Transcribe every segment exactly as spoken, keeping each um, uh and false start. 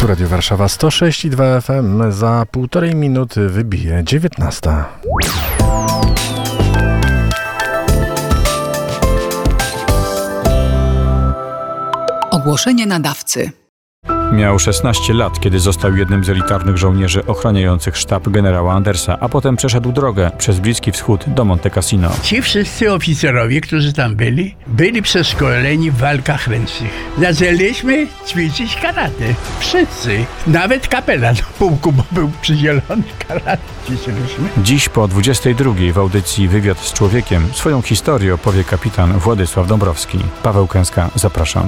Tu Radio Warszawa sto sześć i dwa F M. Za półtorej minuty wybije dziewiętnasta. Ogłoszenie nadawcy. Miał szesnaście lat, kiedy został jednym z elitarnych żołnierzy ochraniających sztab generała Andersa, a potem przeszedł drogę przez Bliski Wschód do Monte Cassino. Ci wszyscy oficerowie, którzy tam byli, byli przeszkoleni w walkach ręcznych. Zaczęliśmy ćwiczyć karate. Wszyscy. Nawet kapelan pułku, bo był przydzielony karate. Ćwiczyliśmy. Dziś po dwudziestej drugiej w audycji Wywiad z człowiekiem swoją historię opowie kapitan Władysław Dąbrowski. Paweł Kęska, zapraszam.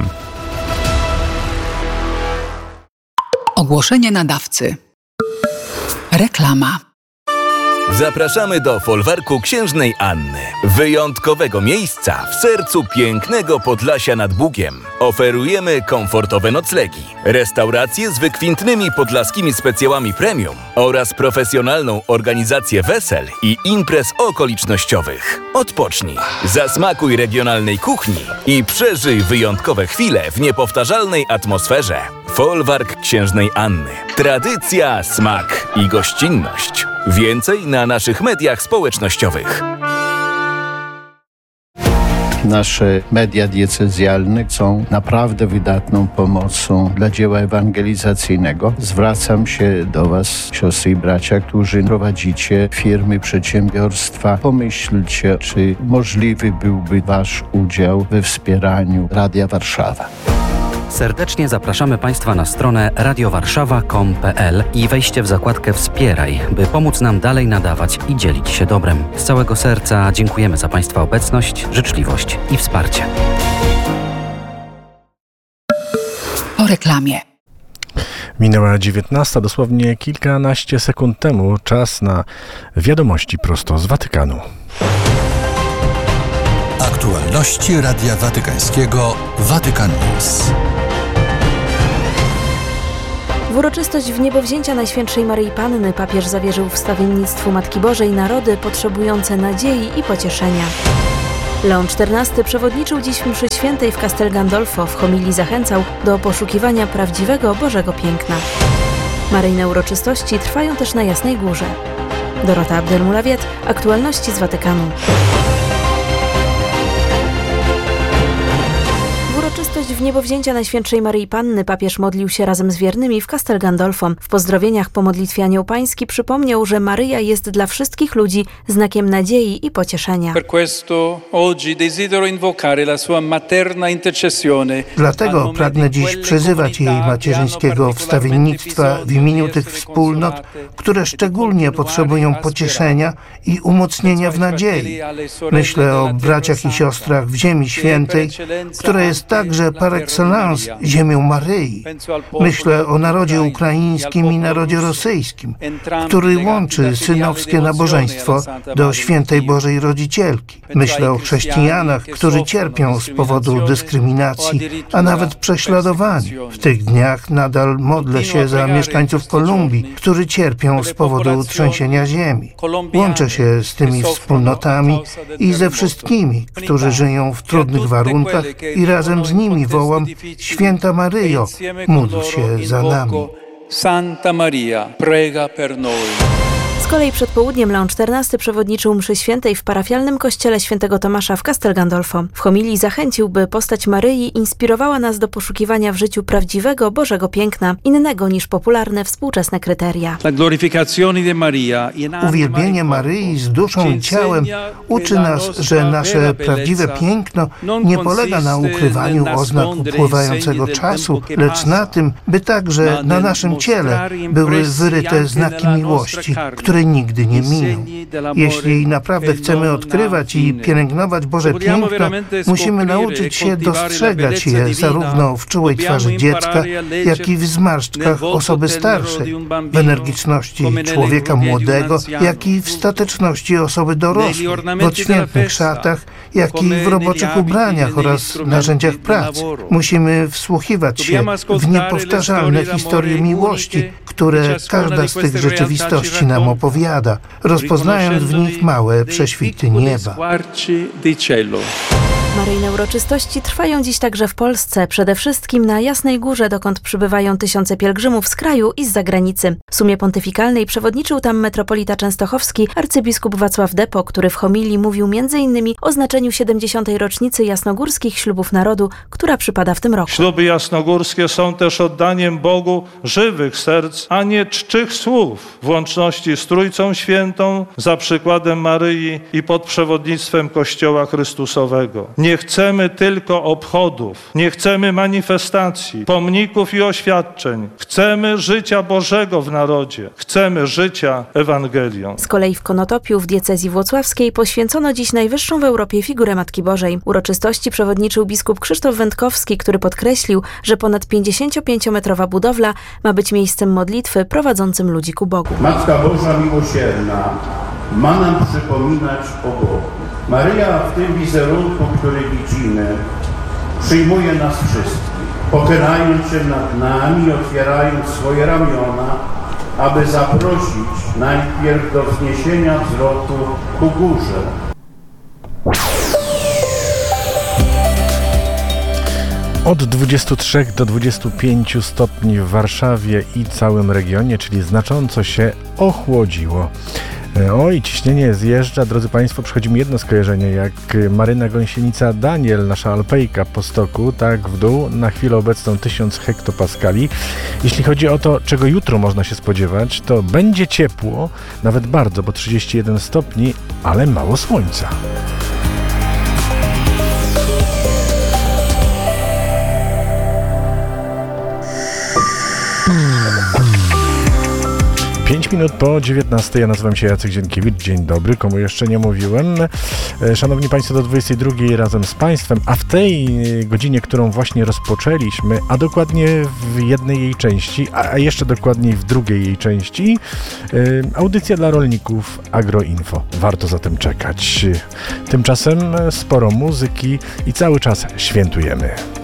Ogłoszenie nadawcy. Reklama. Zapraszamy do folwarku Księżnej Anny, wyjątkowego miejsca w sercu pięknego Podlasia nad Bugiem. Oferujemy komfortowe noclegi, restauracje z wykwintnymi podlaskimi specjałami premium oraz profesjonalną organizację wesel i imprez okolicznościowych. Odpocznij, zasmakuj regionalnej kuchni i przeżyj wyjątkowe chwile w niepowtarzalnej atmosferze. Folwark Księżnej Anny. Tradycja, smak i gościnność. Więcej na naszych mediach społecznościowych. Nasze media diecezjalne są naprawdę wydatną pomocą dla dzieła ewangelizacyjnego. Zwracam się do Was, siostry i bracia, którzy prowadzicie firmy, przedsiębiorstwa. Pomyślcie, czy możliwy byłby Wasz udział we wspieraniu Radia Warszawa. Serdecznie zapraszamy Państwa na stronę radiowarszawa kropka com kropka p l i wejście w zakładkę Wspieraj, by pomóc nam dalej nadawać i dzielić się dobrem. Z całego serca dziękujemy za Państwa obecność, życzliwość i wsparcie. Po reklamie. Minęła dziewiętnasta, dosłownie kilkanaście sekund temu. Czas na wiadomości prosto z Watykanu. Aktualności Radia Watykańskiego Watykan News. W uroczystość wniebowzięcia Najświętszej Maryi Panny papież zawierzył wstawiennictwu Matki Bożej narody potrzebujące nadziei i pocieszenia. Leon czternasty przewodniczył dziś w mszy świętej w Castel Gandolfo. W homilii zachęcał do poszukiwania prawdziwego Bożego piękna. Maryjne uroczystości trwają też na Jasnej Górze. Dorota Abdelmulawiet, aktualności z Watykanu. W wniebowzięcia Najświętszej Maryi Panny papież modlił się razem z wiernymi w Castel Gandolfo. W pozdrowieniach po modlitwie Anioł Pański przypomniał, że Maryja jest dla wszystkich ludzi znakiem nadziei i pocieszenia. Dlatego pragnę dziś przyzywać jej macierzyńskiego wstawiennictwa w imieniu tych wspólnot, które szczególnie potrzebują pocieszenia i umocnienia w nadziei. Myślę o braciach i siostrach w Ziemi Świętej, która jest także par excellence ziemią Maryi. Myślę o narodzie ukraińskim i narodzie rosyjskim, który łączy synowskie nabożeństwo do świętej Bożej Rodzicielki. Myślę o chrześcijanach, którzy cierpią z powodu dyskryminacji, a nawet prześladowań. W tych dniach nadal modlę się za mieszkańców Kolumbii, którzy cierpią z powodu trzęsienia ziemi. Łączę się z tymi wspólnotami i ze wszystkimi, którzy żyją w trudnych warunkach i razem z nimi wołam: Święta Maryjo, módl się za nami. Santa Maria, prega per noi. Z kolei przed południem Leon czternasty przewodniczył mszy świętej w parafialnym kościele świętego Tomasza w Castel Gandolfo. W homilii zachęcił, by postać Maryi inspirowała nas do poszukiwania w życiu prawdziwego Bożego piękna, innego niż popularne współczesne kryteria. Uwielbienie Maryi z duszą i ciałem uczy nas, że nasze prawdziwe piękno nie polega na ukrywaniu oznak upływającego czasu, lecz na tym, by także na naszym ciele były wyryte znaki miłości, które nigdy nie miną. Jeśli naprawdę chcemy odkrywać i pielęgnować Boże piękno, musimy nauczyć się dostrzegać je zarówno w czułej twarzy dziecka, jak i w zmarszczkach osoby starszej, w energiczności człowieka młodego, jak i w stateczności osoby dorosłej, w odświętnych szatach, jak i w roboczych ubraniach oraz narzędziach pracy. Musimy wsłuchiwać się w niepowtarzalne historie miłości, które każda z tych rzeczywistości nam opowiada, rozpoznając w nich małe prześwity nieba. Maryjne uroczystości trwają dziś także w Polsce, przede wszystkim na Jasnej Górze, dokąd przybywają tysiące pielgrzymów z kraju i z zagranicy. Sumie pontyfikalnej przewodniczył tam metropolita częstochowski arcybiskup Wacław Depo, który w homilii mówił między innymi o znaczeniu siedemdziesiątej rocznicy jasnogórskich ślubów narodu, która przypada w tym roku. Śluby jasnogórskie są też oddaniem Bogu żywych serc, a nie czczych słów, w łączności z Trójcą Świętą, za przykładem Maryi i pod przewodnictwem Kościoła Chrystusowego. Nie chcemy tylko obchodów, nie chcemy manifestacji, pomników i oświadczeń. Chcemy życia Bożego w narodzie. Chcemy życia Ewangelią. Z kolei w Konotopiu w diecezji włocławskiej poświęcono dziś najwyższą w Europie figurę Matki Bożej. Uroczystości przewodniczył biskup Krzysztof Wędkowski, który podkreślił, że ponad pięćdziesięciopięciometrowa budowla ma być miejscem modlitwy prowadzącym ludzi ku Bogu. Matka Boża miłosierna ma nam przypominać o Bogu. Maryja w tym wizerunku, który widzimy, przyjmuje nas wszystkich, pochylając się nad nami, otwierając swoje ramiona, aby zaprosić najpierw do wzniesienia wzroku ku górze. Od dwudziestu trzech do dwudziestu pięciu stopni w Warszawie i całym regionie, czyli znacząco się ochłodziło. Oj, ciśnienie zjeżdża. Drodzy Państwo, przychodzi mi jedno skojarzenie, jak Maryna Gąsienica Daniel, nasza alpejka po stoku, tak w dół, na chwilę obecną tysiąc hektopaskali. Jeśli chodzi o to, czego jutro można się spodziewać, to będzie ciepło, nawet bardzo, bo trzydzieści jeden stopni, ale mało słońca. pięć minut po dziewiętnastej. Ja nazywam się Jacek Dzienkiewicz. Dzień dobry, komu jeszcze nie mówiłem. Szanowni Państwo, do dwudziestej drugiej razem z Państwem, a w tej godzinie, którą właśnie rozpoczęliśmy, a dokładnie w jednej jej części, a jeszcze dokładniej w drugiej jej części, audycja dla rolników Agroinfo. Warto zatem czekać. Tymczasem sporo muzyki i cały czas świętujemy.